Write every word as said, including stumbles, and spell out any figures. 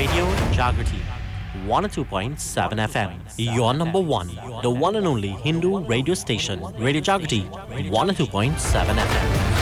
Radio Jagrati, one oh two point seven F M. Your number one, the one and only Hindu radio station, Radio Jagrati, one oh two point seven F M.